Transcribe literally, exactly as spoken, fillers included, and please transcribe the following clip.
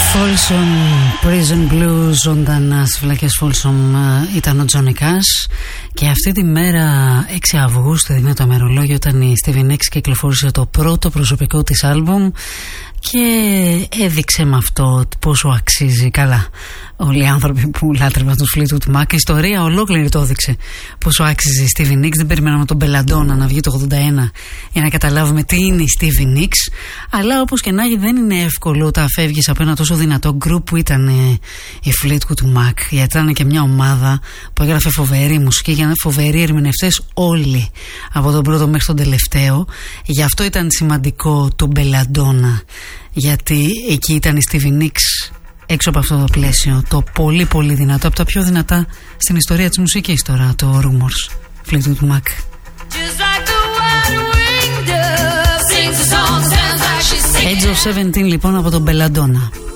Folsom, Prison Blues, ζωντανά στις φυλακές Folsom ήταν ο Johnny Cash. Και αυτή τη μέρα, έξι Αυγούστου, δίνει το αμερολόγιο, όταν η Stevie Nicks κυκλοφόρησε το πρώτο προσωπικό της άλμπουμ και έδειξε με αυτό πόσο αξίζει. Καλά, όλοι οι άνθρωποι που λάτρευαν τους Fleetwood Mac, η ιστορία ολόκληρη το έδειξε πόσο άξιζε η Stevie Nicks. Δεν περιμέναμε τον Belladonna να βγει το ογδόντα ένα για να καταλάβουμε τι είναι η Stevie Nicks. Αλλά όπως και να έχει, δεν είναι εύκολο όταν φεύγεις από ένα τόσο δυνατό γκρουπ που ήταν η Fleetwood Mac, γιατί ήταν και μια ομάδα που έγραφε φοβερή μουσική και ήταν φοβεροί ερμηνευτές όλοι, από τον πρώτο μέχρι τον τελευταίο. Γι' αυτό ήταν σημαντικό το Belladonna, γιατί εκεί ήταν η Stevie Nicks έξω από αυτό το πλαίσιο, το πολύ πολύ δυνατό, από τα πιο δυνατά στην ιστορία της μουσικής τώρα, το Rumours, Fleetwood Mac. Age of seventeen λοιπόν από τον Belladonna.